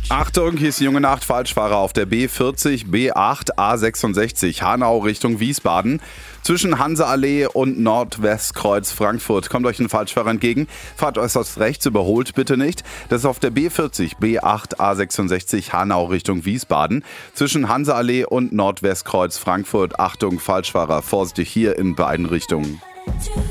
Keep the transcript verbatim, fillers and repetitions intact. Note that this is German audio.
Achtung, hier ist die junge Nacht, Falschfahrer auf der B vierzig, B acht, A sechsundsechzig, Hanau Richtung Wiesbaden. Zwischen Hanseallee und Nordwestkreuz Frankfurt kommt euch ein Falschfahrer entgegen. Fahrt äußerst rechts, überholt bitte nicht. Das ist auf der B vierzig, B acht, A sechsundsechzig, Hanau Richtung Wiesbaden. Zwischen Hanseallee und Nordwestkreuz Frankfurt. Achtung, Falschfahrer, vorsichtig hier in beiden Richtungen.